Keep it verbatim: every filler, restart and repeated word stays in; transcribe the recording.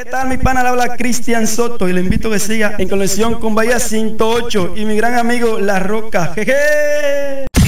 tal, mi pana? Le habla Cristian Soto y le invito a que siga en conexión con Bahía ciento ocho y mi gran amigo La Roca. Jeje.